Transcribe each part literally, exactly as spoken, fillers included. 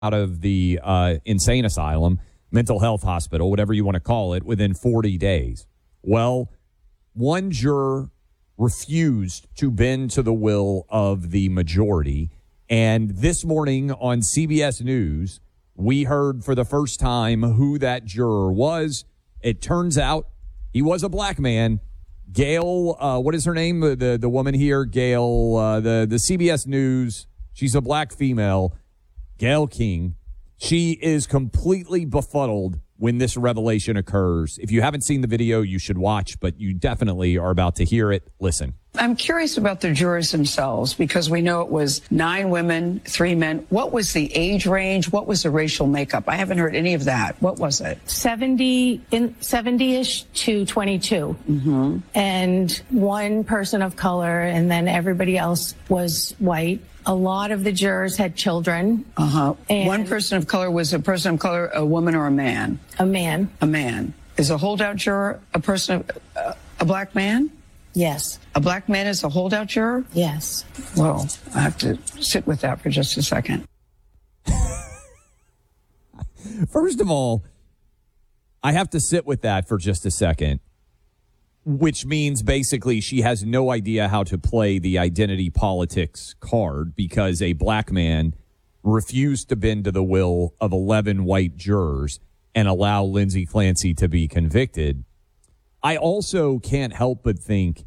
out of the uh, insane asylum, mental health hospital, whatever you want to call it, within forty days. Well, one juror refused to bend to the will of the majority. And this morning on C B S News, we heard for the first time who that juror was. It turns out he was a black man. Gail, uh, what is her name? The the, the woman here, Gail, uh, the, the C B S News. She's a black female. Gayle King. She is completely befuddled when this revelation occurs. If you haven't seen the video, you should watch, but you definitely are about to hear it. Listen. I'm curious about the jurors themselves because we know it was nine women, three men. What was the age range? What was the racial makeup? I haven't heard any of that. What was it? seventy in seventy-ish to twenty-two. Mm-hmm. And one person of color, and then everybody else was white. A lot of the jurors had children. Uh-huh. One person of color was a person of color, a woman or a man? A man. A man. Is a holdout juror a person, uh, a black man? Yes. A black man is a holdout juror? Yes. Well, I have to sit with that for just a second. First of all, I have to sit with that for just a second, which means basically she has no idea how to play the identity politics card because a black man refused to bend to the will of eleven white jurors and allow Lindsay Clancy to be convicted. I also can't help but think,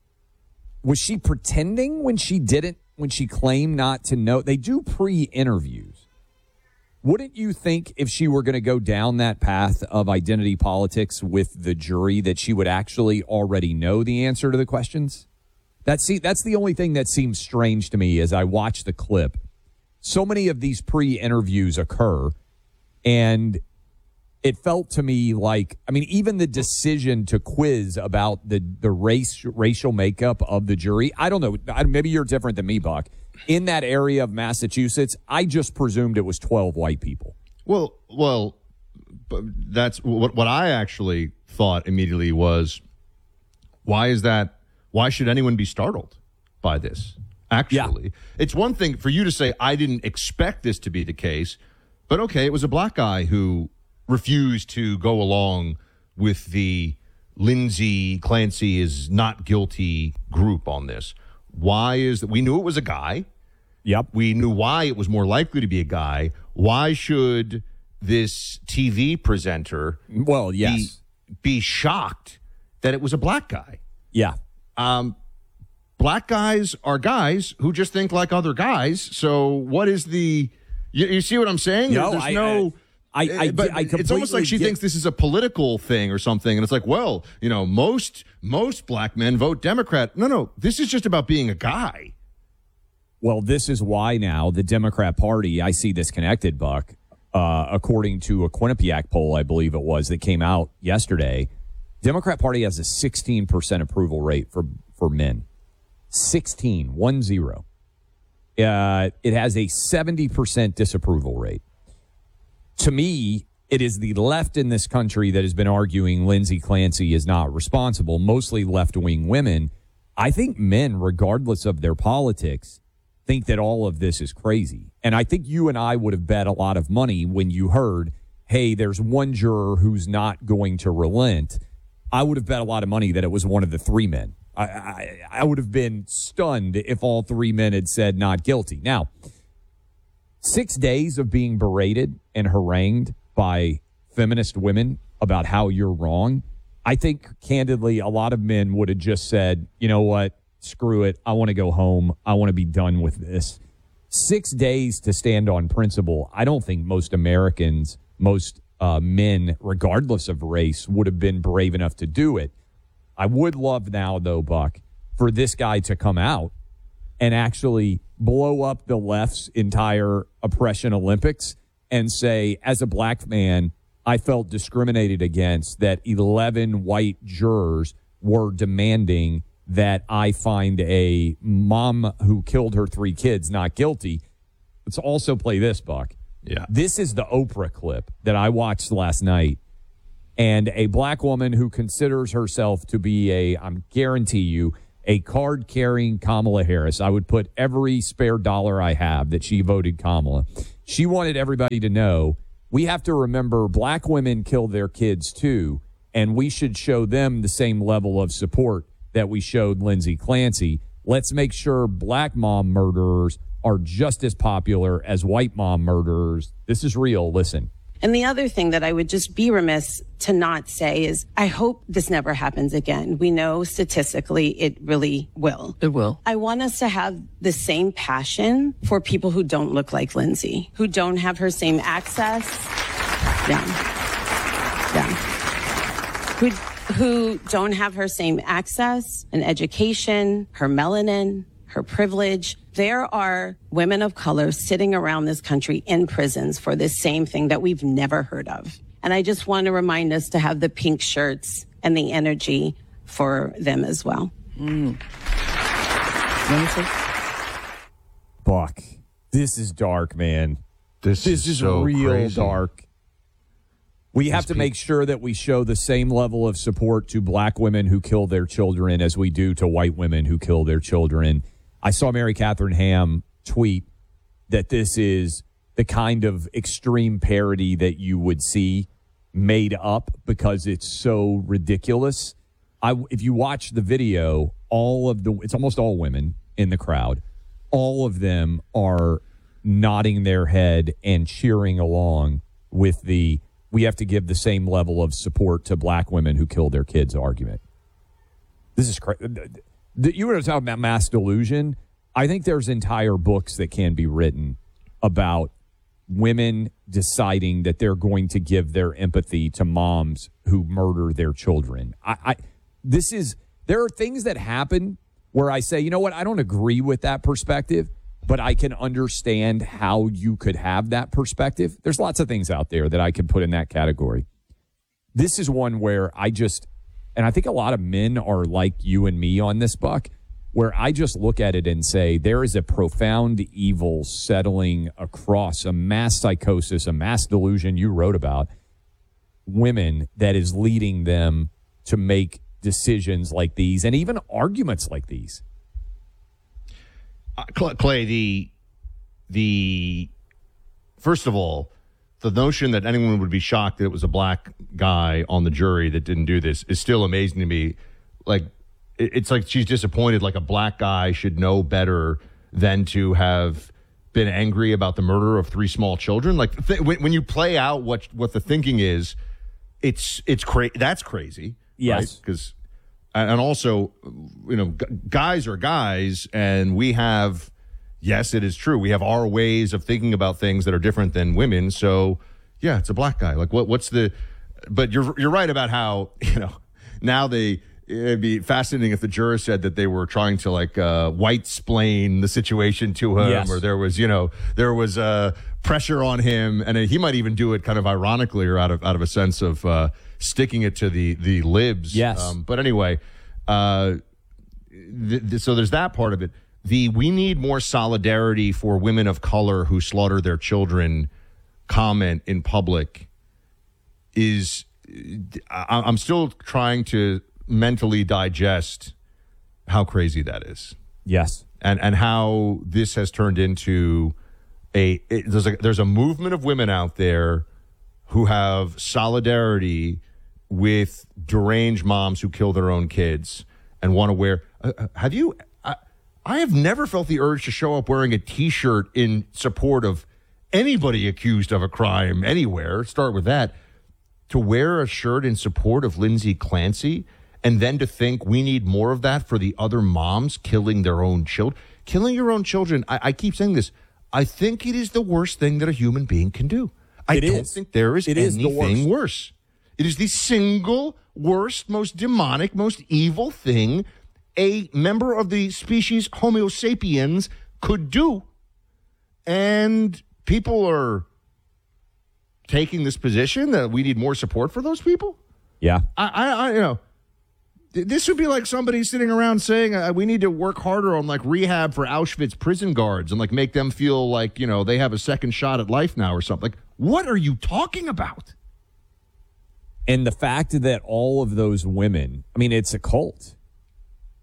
was she pretending when she didn't, when she claimed not to know? They do pre-interviews. Wouldn't you think if she were going to go down that path of identity politics with the jury that she would actually already know the answer to the questions? That's, see, that's the only thing that seems strange to me as I watch the clip. So many of these pre-interviews occur, and it felt to me like, I mean, even the decision to quiz about the, the race racial makeup of the jury, I don't know. Maybe you're different than me, Buck. In that area of Massachusetts, I just presumed it was twelve white people. Well, well, that's what what I actually thought immediately was, why is that? Why should anyone be startled by this? Actually, yeah. It's one thing for you to say, I didn't expect this to be the case, but okay, it was a black guy who refused to go along with the Lindsay Clancy is not guilty group on this. Why is that? We knew it was a guy. Yep. We knew why it was more likely to be a guy. Why should this T V presenter well, yes. be, be shocked that it was a black guy? Yeah. Um, black guys are guys who just think like other guys. So what is the, you, you see what I'm saying? No, There's I, no... I, I, I, but I it's almost like she get, thinks this is a political thing or something. And it's like, well, you know, most most black men vote Democrat. No, no, this is just about being a guy. Well, this is why now the Democrat Party, I see this connected, Buck, uh, according to a Quinnipiac poll, I believe it was, that came out yesterday. Democrat Party has a sixteen percent approval rate for, for men. sixteen, one zero. Uh, it has a seventy percent disapproval rate. To me, it is the left in this country that has been arguing Lindsay Clancy is not responsible, mostly left-wing women. I think men, regardless of their politics, think that all of this is crazy. And I think you and I would have bet a lot of money when you heard, hey, there's one juror who's not going to relent. I would have bet a lot of money that it was one of the three men. I, I, I would have been stunned if all three men had said not guilty. Now, six days of being berated and harangued by feminist women about how you're wrong, I think, candidly, a lot of men would have just said, you know what, screw it. I want to go home. I want to be done with this. Six days to stand on principle. I don't think most Americans, most uh, men, regardless of race, would have been brave enough to do it. I would love now, though, Buck, for this guy to come out and actually blow up the left's entire oppression Olympics and say, as a black man, I felt discriminated against, that eleven white jurors were demanding that I find a mom who killed her three kids not guilty. Let's also play this, Buck. Yeah. This is the Oprah clip that I watched last night. And a black woman who considers herself to be a, I'm guarantee you, a card-carrying Kamala Harris. I would put every spare dollar I have that she voted Kamala. She wanted everybody to know we have to remember black women kill their kids too, and we should show them the same level of support that we showed Lindsay Clancy. Let's make sure black mom murderers are just as popular as white mom murderers. This is real. Listen. And the other thing that I would just be remiss to not say is I hope this never happens again. We know statistically it really will. It will. I want us to have the same passion for people who don't look like Lindsay, who don't have her same access. Yeah. Yeah. Who, who don't have her same access and education, her melanin, her privilege. There are women of color sitting around this country in prisons for this same thing that we've never heard of. And I just want to remind us to have the pink shirts and the energy for them as well. Mm. Buck, this is dark, man. This, this is, is so real crazy. dark. We These have to pe- make sure that we show the same level of support to black women who kill their children as we do to white women who kill their children. I saw Mary Catherine Ham tweet that this is the kind of extreme parody that you would see made up because it's so ridiculous. I, if you watch the video, all of the, it's almost all women in the crowd. All of them are nodding their head and cheering along with the, we have to give the same level of support to black women who kill their kids argument. This is crazy. You were talking about mass delusion. I think there's entire books that can be written about women deciding that they're going to give their empathy to moms who murder their children. I, I this is there are things that happen where I say, you know what, I don't agree with that perspective, but I can understand how you could have that perspective. There's lots of things out there that I could put in that category. This is one where I just, and I think a lot of men are like you and me on this, Buck, where I just look at it and say there is a profound evil settling across a mass psychosis, a mass delusion you wrote about women that is leading them to make decisions like these and even arguments like these. Uh, Clay, the the first of all, the notion that anyone would be shocked that it was a black guy on the jury that didn't do this is still amazing to me. Like, it's like she's disappointed, like a black guy should know better than to have been angry about the murder of three small children. Like, th- when, when you play out what what the thinking is, it's it's cra- that's crazy. Yes. Because, right? And also, you know, g- guys are guys, and we have, yes, it is true, we have our ways of thinking about things that are different than women. So, yeah, it's a black guy. Like, what? What's the? But you're you're right about how, you know, now they. It'd be fascinating if the jurors said that they were trying to like uh, white-splain the situation to him, yes. or there was, you know, there was uh, pressure on him, and he might even do it kind of ironically or out of out of a sense of uh, sticking it to the the libs. Yes. Um, but anyway, uh, th- th- so there's that part of it. The we need more solidarity for women of color who slaughter their children comment in public is I- I'm still trying to mentally digest how crazy that is. Yes. And and how this has turned into a, it, there's a there's a movement of women out there who have solidarity with deranged moms who kill their own kids and want to wear. Uh, have you? I, I have never felt the urge to show up wearing a T-shirt in support of anybody accused of a crime anywhere. Start with that. To wear a shirt in support of Lindsay Clancy. And then to think we need more of that for the other moms killing their own children. Killing your own children, I, I keep saying this, I think it is the worst thing that a human being can do. I it don't is. think there is it is anything the worse. It is the single worst, most demonic, most evil thing a member of the species Homo sapiens could do. And people are taking this position that we need more support for those people. Yeah. I, I, I you know, this would be like somebody sitting around saying uh, we need to work harder on like rehab for Auschwitz prison guards and like make them feel like, you know, they have a second shot at life now or something. Like, what are you talking about? And the fact that all of those women, I mean, it's a cult.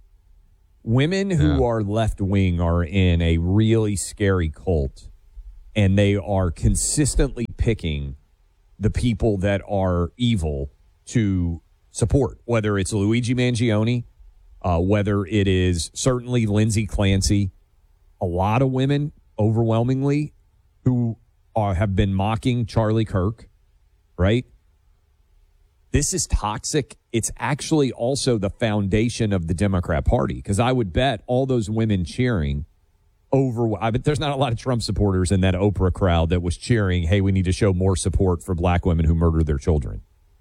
Women who Yeah. are left wing are in a really scary cult. and they are consistently picking the people that are evil to support, whether it's Luigi Mangione, uh, whether it is certainly Lindsey Clancy, a lot of women, overwhelmingly, who are, have been mocking Charlie Kirk, right? This is toxic. It's actually also the foundation of the Democrat Party, because I would bet all those women cheering over, I bet there's not a lot of Trump supporters in that Oprah crowd that was cheering, hey, we need to show more support for black women who murder their children.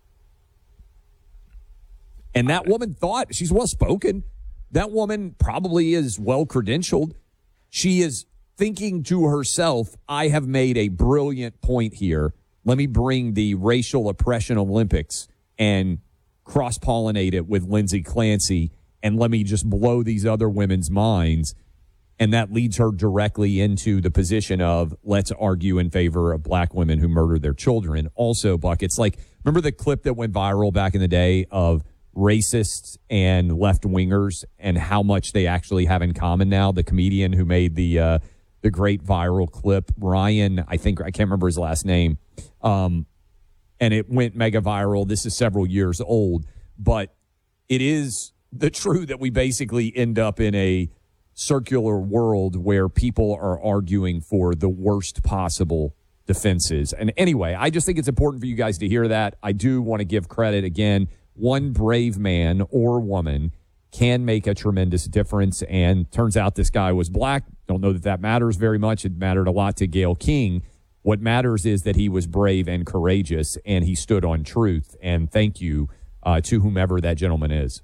And that woman thought, she's well-spoken. That woman probably is well-credentialed. She is thinking to herself, I have made a brilliant point here. Let me bring the racial oppression Olympics and cross-pollinate it with Lindsey Clancy, and let me just blow these other women's minds. And that leads her directly into the position of, let's argue in favor of black women who murder their children. Also, Buck, it's like, remember the clip that went viral back in the day of racists and left-wingers and how much they actually have in common now? The comedian who made the uh, the great viral clip, Ryan, I think, I can't remember his last name, um, and it went mega viral. This is several years old, but it is the truth that we basically end up in a circular world where people are arguing for the worst possible defenses. And anyway, I just think it's important for you guys to hear that. I do want to give credit again. One brave man or woman can make a tremendous difference. And turns out this guy was black. Don't know that that matters very much. It mattered a lot to Gayle King. What matters is that he was brave and courageous, and he stood on truth. And thank you uh, to whomever that gentleman is.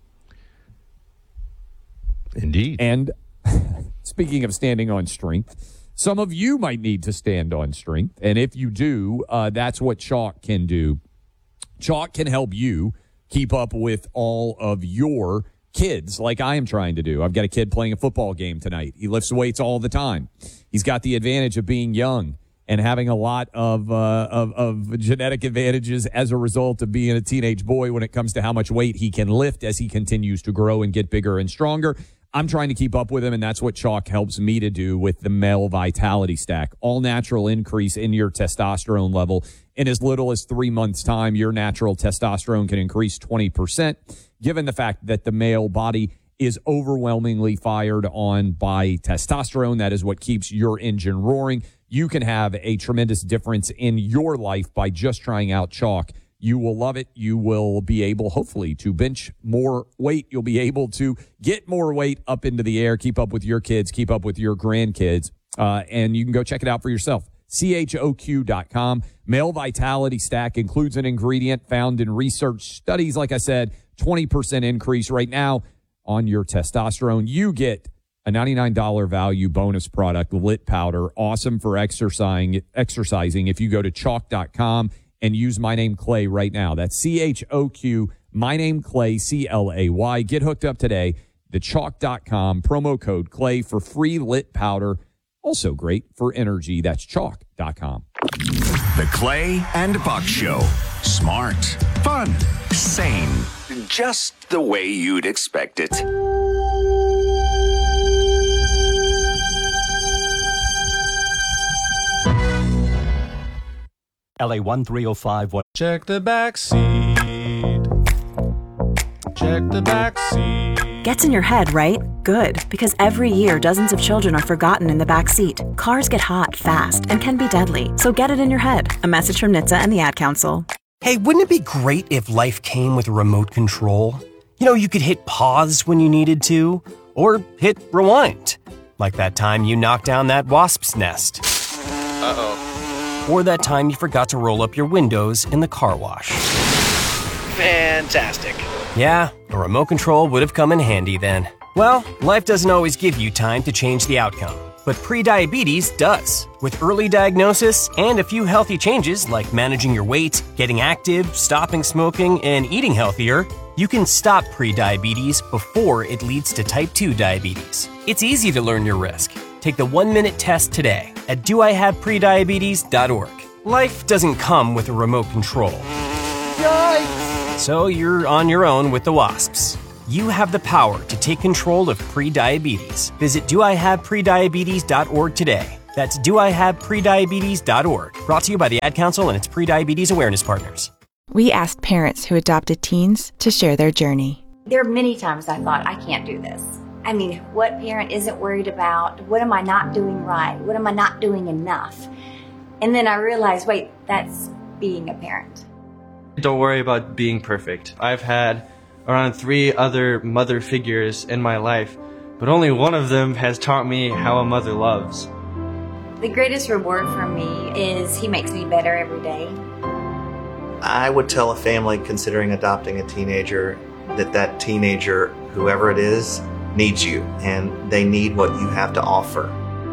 Indeed. And speaking of standing on strength, some of you might need to stand on strength. And if you do, uh, that's what Chalk can do. Chalk can help you keep up with all of your kids like I am trying to do. I've got a kid playing a football game tonight. He lifts weights all the time. He's got the advantage of being young and having a lot of, uh, of, of genetic advantages as a result of being a teenage boy when it comes to how much weight he can lift as he continues to grow and get bigger and stronger. I'm trying to keep up with him, and that's what Chalk helps me to do with the Male Vitality Stack. All natural increase in your testosterone level. In as little as three months' time, your natural testosterone can increase twenty percent, given the fact that the male body is overwhelmingly fired on by testosterone. That is what keeps your engine roaring. You can have a tremendous difference in your life by just trying out Chalk. You will love it. You will be able, hopefully, to bench more weight. You'll be able to get more weight up into the air, keep up with your kids, keep up with your grandkids, uh, and you can go check it out for yourself. C H O Q dot com. Male Vitality Stack includes an ingredient found in research studies. Like I said, twenty percent increase right now on your testosterone. You get a ninety-nine dollars value bonus product, Lit Powder, awesome for exercising. Exercising. If you go to chalk dot com and use my name Clay right now. That's C H O Q, my name Clay, C L A Y. Get hooked up today. The chalk dot com, promo code Clay for free Lit Powder. Also great for energy. That's chalk dot com. The Clay and Buck Show. Smart, fun, sane. Just the way you'd expect it. L A one three oh five. What? Check the back seat. Check the back seat. Gets in your head, right? Good, because every year dozens of children are forgotten in the back seat. Cars get hot fast and can be deadly, so get it in your head. A message from N H T S A and the Ad Council. Hey, wouldn't it be great if life came with a remote control? You know, you could hit pause when you needed to, or hit rewind. Like that time you knocked down that wasp's nest. Uh-oh. Or that time you forgot to roll up your windows in the car wash. Fantastic. Yeah, a remote control would have come in handy then. Well, life doesn't always give you time to change the outcome, but prediabetes does. With early diagnosis and a few healthy changes like managing your weight, getting active, stopping smoking, and eating healthier, you can stop prediabetes before it leads to type two diabetes. It's easy to learn your risk. Take the one-minute test today at do I have prediabetes dot org. Life doesn't come with a remote control. Yikes! So you're on your own with the wasps. You have the power to take control of prediabetes. Visit do I have prediabetes dot org today. That's do I have prediabetes dot org. Brought to you by the Ad Council and its prediabetes awareness partners. We asked parents who adopted teens to share their journey. There are many times I thought, I can't do this. I mean, what parent isn't worried about, what am I not doing right? What am I not doing enough? And then I realized, wait, that's being a parent. Don't worry about being perfect. I've had around three other mother figures in my life, but only one of them has taught me how a mother loves. The greatest reward for me is he makes me better every day. I would tell a family considering adopting a teenager that that teenager, whoever it is, needs you, and they need what you have to offer.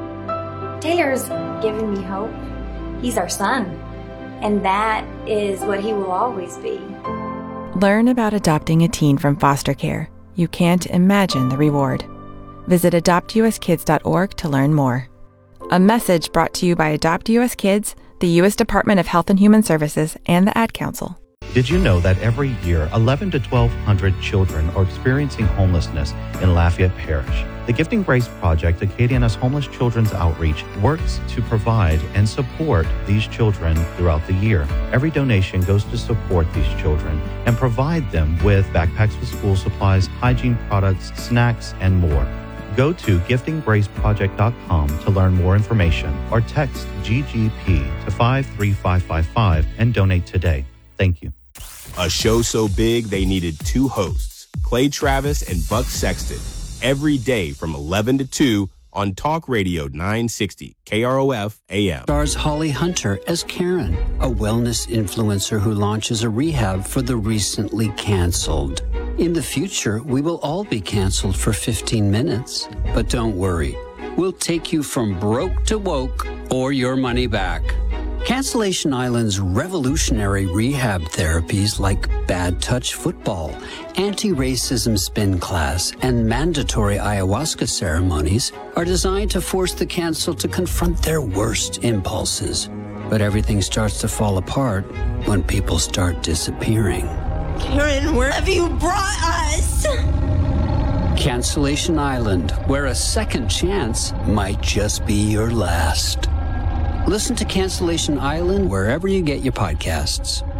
Taylor's given me hope. He's our son, and that is what he will always be. Learn about adopting a teen from foster care. You can't imagine the reward. Visit adopt u s kids dot org to learn more. A message brought to you by Adopt U S Kids, the U S Department of Health and Human Services, and the Ad Council. Did you know that every year, eleven to twelve hundred children are experiencing homelessness in Lafayette Parish? The Gifting Grace Project, Acadiana's Homeless Children's Outreach, works to provide and support these children throughout the year. Every donation goes to support these children and provide them with backpacks with school supplies, hygiene products, snacks, and more. Go to gifting grace project dot com to learn more information or text G G P to five three five five five and donate today. Thank you. A show so big they needed two hosts, Clay Travis and Buck Sexton, every day from eleven to two on Talk Radio nine sixty K R O F A M. Stars Holly Hunter as Karen, a wellness influencer who launches a rehab for the recently canceled. In the future, we will all be canceled for fifteen minutes. But don't worry, we'll take you from broke to woke or your money back. Cancellation Island's revolutionary rehab therapies like bad touch football, anti-racism spin class, and mandatory ayahuasca ceremonies are designed to force the canceled to confront their worst impulses. But everything starts to fall apart when people start disappearing. Karen, where have you brought us? Cancellation Island, where a second chance might just be your last. Listen to Cancellation Island wherever you get your podcasts.